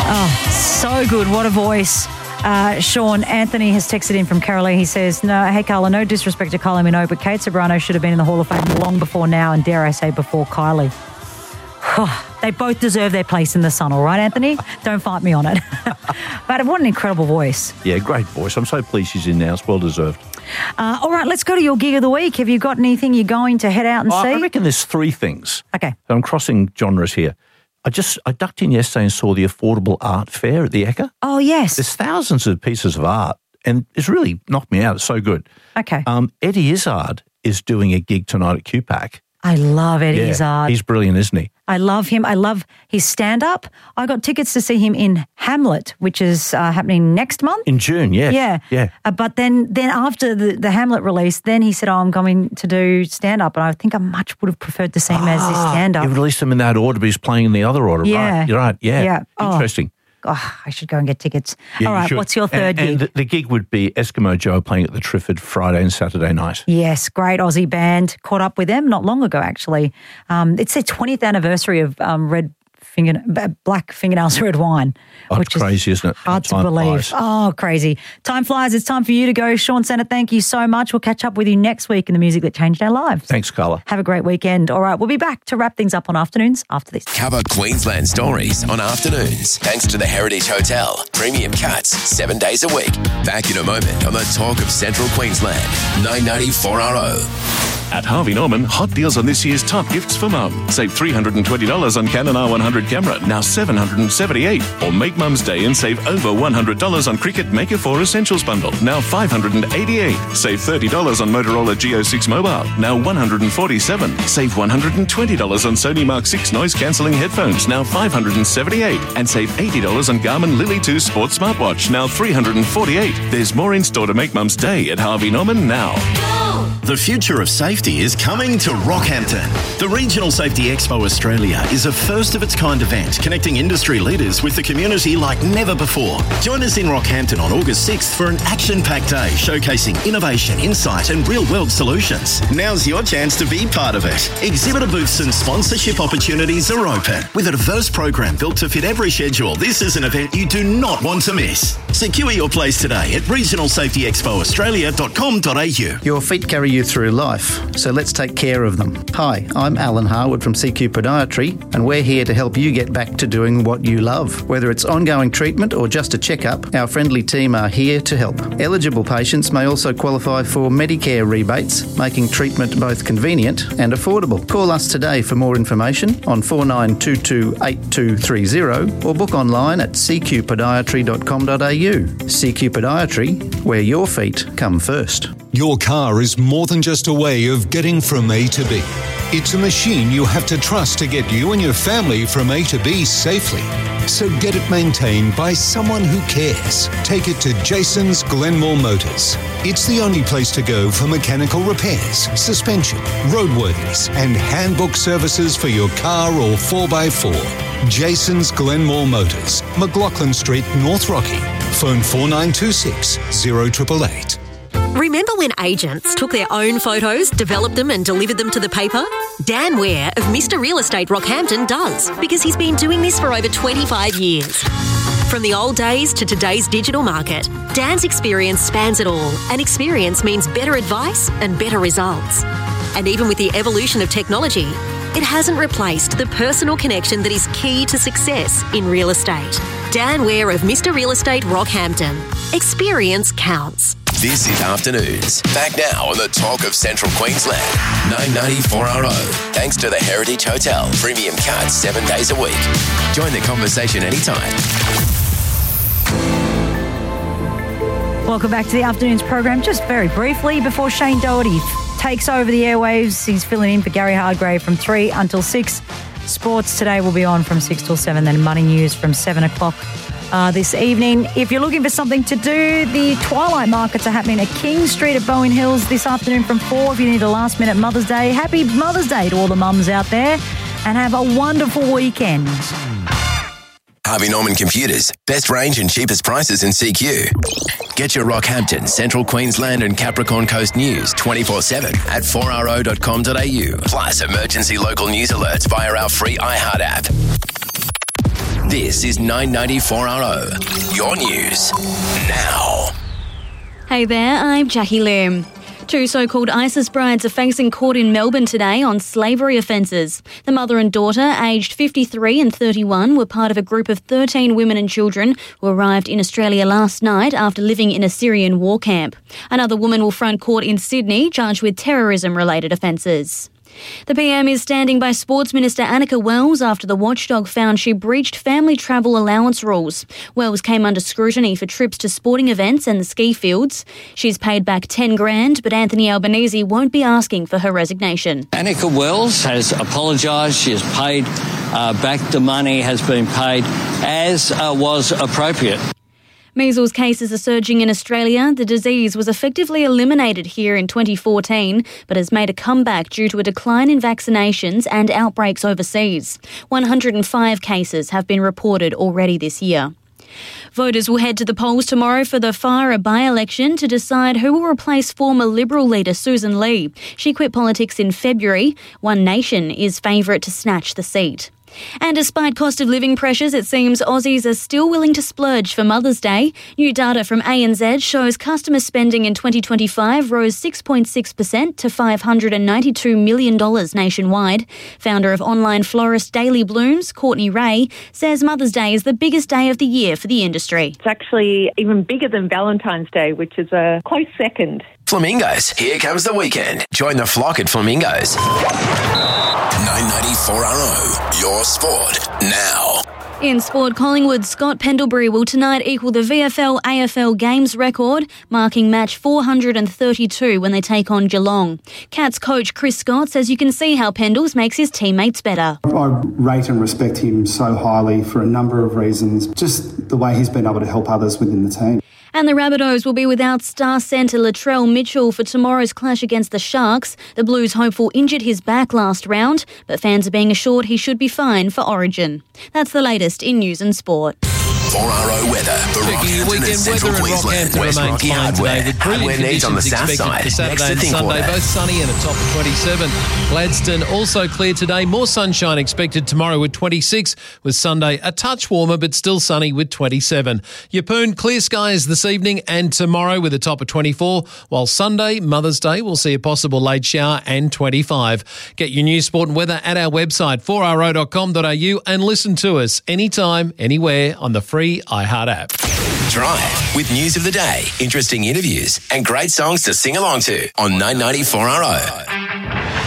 So good. What a voice. Sean Anthony has texted in from Carolee. He says, hey, Carla, no disrespect to Kylie Minogue, but Kate Sobrano should have been in the Hall of Fame long before now and, dare I say, before Kylie. They both deserve their place in the sun, all right, Anthony? Don't fight me on it. But what an incredible voice. Yeah, great voice. I'm so pleased she's in now. It's well deserved. All right, let's go to your gig of the week. Have you got anything you're going to head out and see? I reckon there's three things. Okay. I'm crossing genres here. I ducked in yesterday and saw the Affordable Art Fair at the Ekka. Oh, yes. There's thousands of pieces of art, and it's really knocked me out. It's so good. Okay. Eddie Izzard is doing a gig tonight at QPAC. I love Eddie Izzard. He's brilliant, isn't he? I love him. I love his stand-up. I got tickets to see him in Hamlet, which is happening next month. In June, yes. Yeah. But then after the Hamlet release, then he said, I'm going to do stand-up. And I think I much would have preferred to see him as his stand-up. He released them in that order, but he's playing in the other order. Yeah. Right, you're right. Yeah. Interesting. I should go and get tickets. Yeah, all right, what's your third gig? And the gig would be Eskimo Joe playing at the Trifford Friday and Saturday night. Yes, great Aussie band. Caught up with them not long ago, actually. It's their 20th anniversary of Black Fingernails Red Wine. It's crazy, isn't it? Hard to believe. Flies. Oh, crazy. Time flies. It's time for you to go. Sean Santa, thank you so much. We'll catch up with you next week in the music that changed our lives. Thanks, Carla. Have a great weekend. All right, we'll be back to wrap things up on Afternoons after this. Cover Queensland stories on Afternoons, thanks to the Heritage Hotel. Premium cuts 7 days a week. Back in a moment on the Talk of Central Queensland. 994RO. At Harvey Norman, hot deals on this year's top gifts for mum. Save $320 on Canon R100 camera, now $778. Or make Mum's Day and save over $100 on Cricket Maker 4 Essentials Bundle, now $588. Save $30 on Motorola Geo 6 Mobile, now $147. Save $120 on Sony Mark 6 noise cancelling headphones, now $578. And save $80 on Garmin Lily 2 Sports Smartwatch, now $348. There's more in store to make Mum's Day at Harvey Norman now. The future of safety is coming to Rockhampton. The Regional Safety Expo Australia is a first-of-its-kind event connecting industry leaders with the community like never before. Join us in Rockhampton on August 6th for an action-packed day showcasing innovation, insight and real-world solutions. Now's your chance to be part of it. Exhibitor booths and sponsorship opportunities are open. With a diverse program built to fit every schedule, this is an event you do not want to miss. Secure your place today at regionalsafetyexpoaustralia.com.au. Your feet carry you through life, so let's take care of them. Hi, I'm Alan Harwood from CQ Podiatry, and we're here to help you get back to doing what you love. Whether it's ongoing treatment or just a checkup, our friendly team are here to help. Eligible patients may also qualify for Medicare rebates, making treatment both convenient and affordable. Call us today for more information on 49228230 or book online at cqpodiatry.com.au. CQ Podiatry, where your feet come first. Your car is more than just a way of getting from A to B. It's a machine you have to trust to get you and your family from A to B safely. So get it maintained by someone who cares. Take it to Jason's Glenmore Motors. It's the only place to go for mechanical repairs, suspension, roadworthiness, and handbook services for your car or 4x4. Jason's Glenmore Motors, McLaughlin Street, North Rocky. Phone 4926 0888. Remember when agents took their own photos, developed them and delivered them to the paper? Dan Ware of Mr. Real Estate Rockhampton does, because he's been doing this for over 25 years. From the old days to today's digital market, Dan's experience spans it all, and experience means better advice and better results. And even with the evolution of technology, it hasn't replaced the personal connection that is key to success in real estate. Dan Ware of Mr. Real Estate Rockhampton. Experience counts. This is Afternoons. Back now on the Talk of Central Queensland. 994RO. Thanks to the Heritage Hotel. Premium cuts 7 days a week. Join the conversation anytime. Welcome back to the Afternoons program. Just very briefly, before Shane Doherty takes over the airwaves, he's filling in for Gary Hardgrave from 3 until 6. Sports today will be on from 6 till 7, then Money News from 7 o'clock this evening. If you're looking for something to do, the Twilight Markets are happening at King Street at Bowen Hills this afternoon from 4. If you need a last-minute Mother's Day, happy Mother's Day to all the mums out there, and have a wonderful weekend. Harvey Norman Computers. Best range and cheapest prices in CQ. Get your Rockhampton, Central Queensland and Capricorn Coast news 24/7 at 4ro.com.au. Plus emergency local news alerts via our free iHeart app. This is 994RO. Your news now. Hey there, I'm Jackie Lim. 2 so-called ISIS brides are facing court in Melbourne today on slavery offences. The mother and daughter, aged 53 and 31, were part of a group of 13 women and children who arrived in Australia last night after living in a Syrian war camp. Another woman will front court in Sydney, charged with terrorism-related offences. The PM is standing by Sports Minister Annika Wells after the watchdog found she breached family travel allowance rules. Wells came under scrutiny for trips to sporting events and the ski fields. She's paid back $10,000, but Anthony Albanese won't be asking for her resignation. Annika Wells has apologised. She has paid back the money, has been paid as was appropriate. Measles cases are surging in Australia. The disease was effectively eliminated here in 2014, but has made a comeback due to a decline in vaccinations and outbreaks overseas. 105 cases have been reported already this year. Voters will head to the polls tomorrow for the Farrer by-election to decide who will replace former Liberal leader Susan Lee. She quit politics in February. One Nation is favourite to snatch the seat. And despite cost of living pressures, it seems Aussies are still willing to splurge for Mother's Day. New data from ANZ shows customer spending in 2025 rose 6.6% to $592 million nationwide. Founder of online florist Daily Blooms, Courtney Ray, says Mother's Day is the biggest day of the year for the industry. It's actually even bigger than Valentine's Day, which is a close second. Flamingos, here comes the weekend. Join the flock at Flamingos. 994RO, your sport now. In sport, Collingwood's Scott Pendlebury will tonight equal the VFL-AFL games record, marking match 432 when they take on Geelong. Cats coach Chris Scott says you can see how Pendles makes his teammates better. I rate and respect him so highly for a number of reasons, just the way he's been able to help others within the team. And the Rabbitohs will be without star centre Latrell Mitchell for tomorrow's clash against the Sharks. The Blues hopeful injured his back last round, but fans are being assured he should be fine for Origin. That's the latest in news and sport. 4RO weather for Rockhampton and Central Queensland. West Rocky Hardware. Hardware needs on the south side. For Saturday next to and Sunday, Thinkwater. both sunny and a top of 27. Gladstone also clear today. More sunshine expected tomorrow with 26. With Sunday a touch warmer but still sunny with 27. Yeppoon clear skies this evening and tomorrow with a top of 24. While Sunday, Mother's Day, will see a possible late shower and 25. Get your news, sport and weather at our website 4ro.com.au and listen to us anytime, anywhere on the free iHeart app. Drive with news of the day, interesting interviews and great songs to sing along to on 994RO.